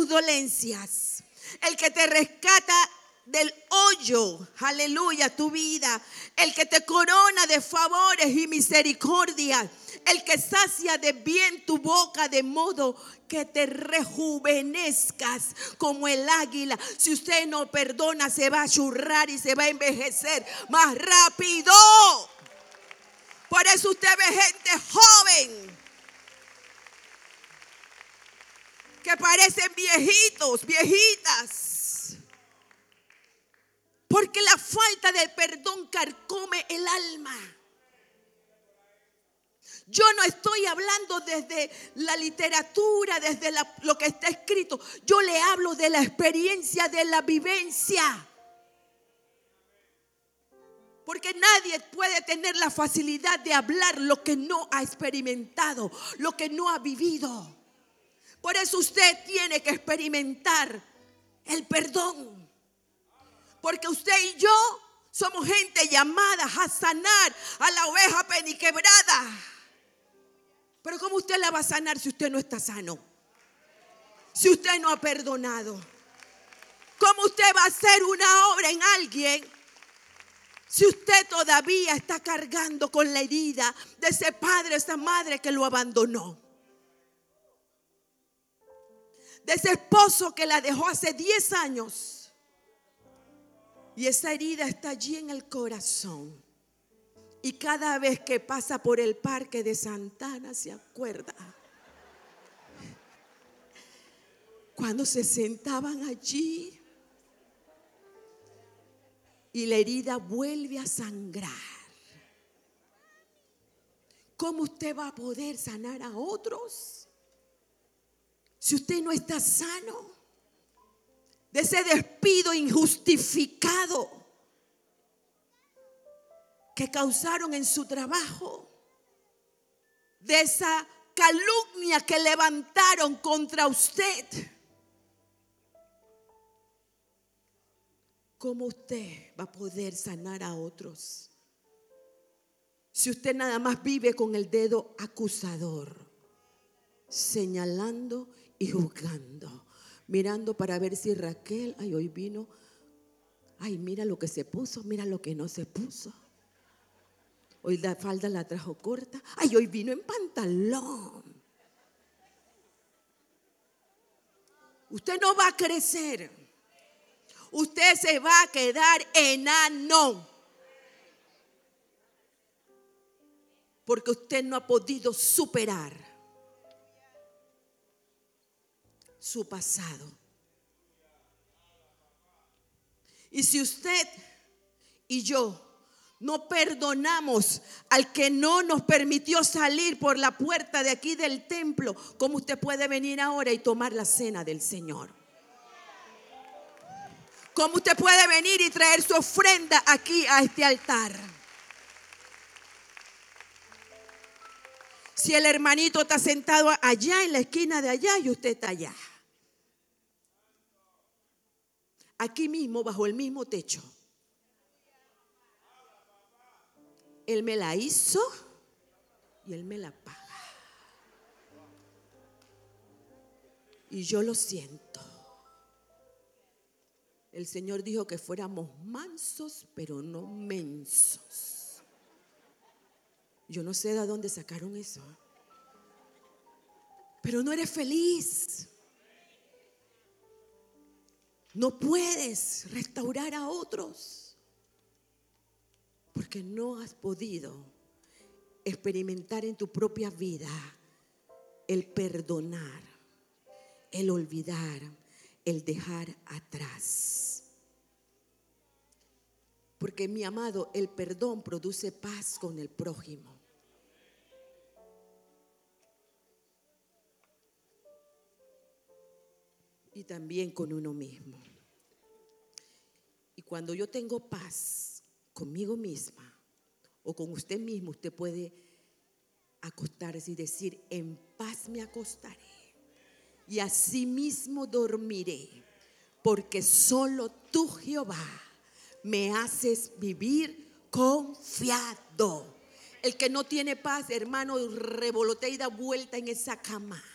dolencias, el que te rescata del hoyo, aleluya, tu vida, el que te corona de favores y misericordia, el que sacia de bien tu boca de modo que te rejuvenezcas como el águila. Si usted no perdona, se va a churrar y se va a envejecer más rápido. Por eso usted ve gente joven que parecen viejitos, viejitas, porque la falta de perdón carcome el alma. Yo no estoy hablando desde la literatura, desde lo que está escrito. Yo le hablo de la experiencia, de la vivencia. Porque nadie puede tener la facilidad de hablar lo que no ha experimentado, lo que no ha vivido. Por eso usted tiene que experimentar el perdón. Porque usted y yo somos gente llamada a sanar a la oveja peniquebrada. Pero ¿cómo usted la va a sanar si usted no está sano? Si usted no ha perdonado. ¿Cómo usted va a hacer una obra en alguien si usted todavía está cargando con la herida de ese padre, esa madre que lo abandonó? De ese esposo que la dejó hace 10 años. Y esa herida está allí en el corazón. Y cada vez que pasa por el parque de Santana se acuerda cuando se sentaban allí y la herida vuelve a sangrar. ¿Cómo usted va a poder sanar a otros si usted no está sano? De ese despido injustificado que causaron en su trabajo, de esa calumnia que levantaron contra usted. ¿Cómo usted va a poder sanar a otros si usted nada más vive con el dedo acusador, señalando y juzgando, mirando para ver si Raquel, ay, hoy vino, ay, mira lo que se puso, mira lo que no se puso? Hoy la falda la trajo corta. Ay, hoy vino en pantalón. Usted no va a crecer. Usted se va a quedar enano. Porque usted no ha podido superar su pasado. Y si usted y yo no perdonamos al que no nos permitió salir por la puerta de aquí del templo, ¿cómo usted puede venir ahora y tomar la cena del Señor? ¿Cómo usted puede venir y traer su ofrenda aquí a este altar? Si el hermanito está sentado allá en la esquina de allá y usted está allá. Aquí mismo, bajo el mismo techo. Él me la hizo y Él me la paga. Y yo lo siento. El Señor dijo que fuéramos mansos, pero no mensos. Yo no sé de dónde sacaron eso. Pero no eres feliz. No puedes restaurar a otros. Porque no has podido experimentar en tu propia vida el perdonar, el olvidar, el dejar atrás. Porque, mi amado, el perdón produce paz con el prójimo. Y también con uno mismo. Y cuando yo tengo paz conmigo misma o con usted mismo, usted puede acostarse y decir: en paz me acostaré y asimismo dormiré, porque solo tú, Jehová, me haces vivir confiado. El que no tiene paz, hermano, revolotea y da vuelta en esa cama.